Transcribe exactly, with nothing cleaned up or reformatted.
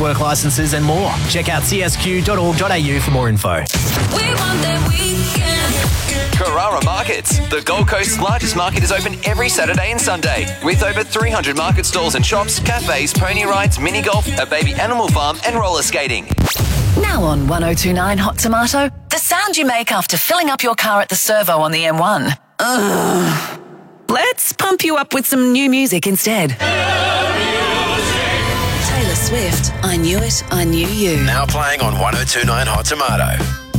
work licences and more. Check out c s q dot org dot a u for more info. We want that weekend. Carrara Markets. The Gold Coast's largest market is open every Saturday and Sunday with over three hundred market stalls and shops, cafes, pony rides, mini golf, a baby animal farm and roller skating. Now on one oh two point nine Hot Tomato, the sound you make after filling up your car at the servo on the M one. Ugh. Let's pump you up with some new music instead. Taylor Swift, I Knew It, I Knew You. Now playing on one oh two point nine Hot Tomato.